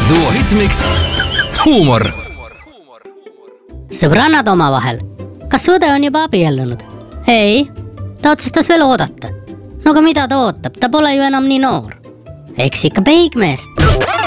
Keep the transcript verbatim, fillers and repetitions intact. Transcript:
duo hitmiks huumor. Sõbrannad omavahel. Kas õde on juba abiellunud? Ei, ta otsustas veel oodata. No aga mida ta ootab? Ta pole ju enam nii noor. Eks ikka peigmeest.